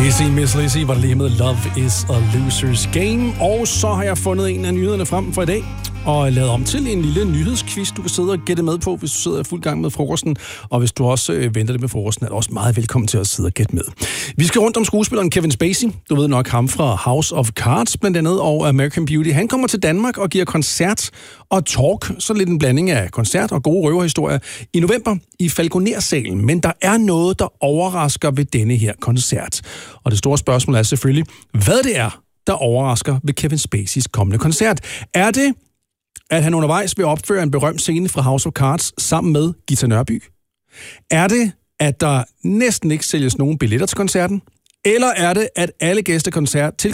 Miss Lizzy var lige med Love is a Loser's Game. Og så har jeg fundet en af nyhederne frem for i dag, og lavet om til en lille nyhedsquiz, du kan sidde og gætte med på, hvis du sidder i fuld gang med frokosten. Og hvis du også venter det med frokosten, er du også meget velkommen til at sidde og gætte med. Vi skal rundt om skuespilleren Kevin Spacey. Du ved nok ham fra House of Cards blandt andet, og American Beauty. Han kommer til Danmark og giver koncert og talk, så lidt en blanding af koncert og gode røverhistorier, i november i Falconer-salen. Men der er noget, der overrasker ved denne her koncert. Og det store spørgsmål er selvfølgelig, hvad det er, der overrasker ved Kevin Spaceys kommende koncert. Er det, at han undervejs vil opføre en berømt scene fra House of Cards sammen med Gita Nørby? Er det, at der næsten ikke sælges nogen billetter til koncerten? Eller er det, at alle gæster til